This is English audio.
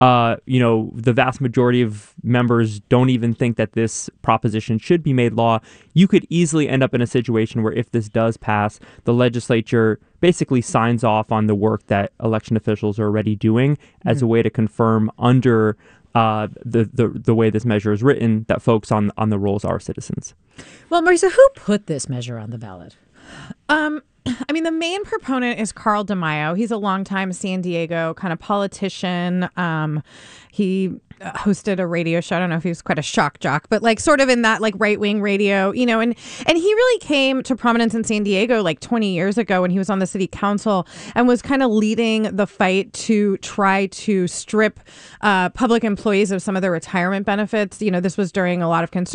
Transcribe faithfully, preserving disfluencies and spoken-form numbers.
uh, you know, the vast majority of members don't even think that this proposition should be made law, you could easily end up in a situation where if this does pass, the legislature basically signs off on the work that election officials are already doing as mm-hmm. a way to confirm under uh, the, the the way this measure is written that folks on, on the rolls are citizens. Well, Marisa, who put this measure on the ballot? Um, I mean, the main proponent is Carl DeMaio. He's a longtime San Diego kind of politician. Um, he hosted a radio show. I don't know if he was quite a shock jock, but like sort of in that like right wing radio, you know, and and he really came to prominence in San Diego like twenty years ago when he was on the city council and was kind of leading the fight to try to strip uh, public employees of some of their retirement benefits. You know, this was during a lot of concern